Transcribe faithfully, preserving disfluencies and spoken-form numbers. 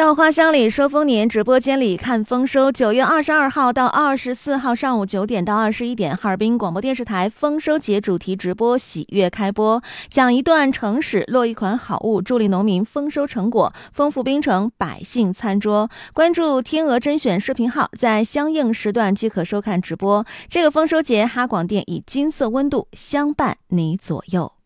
到花乡里说丰年直播间里看丰收。九月二十二号到二十四号上午九点到二十一点，哈尔滨广播电视台丰收节主题直播喜悦开播，讲一段城史，落一款好物，助力农民丰收成果，丰富滨城百姓餐桌。关注天鹅甄选视频号，在相应时段即可收看直播。这个丰收节，哈广电以金色温度相伴你左右。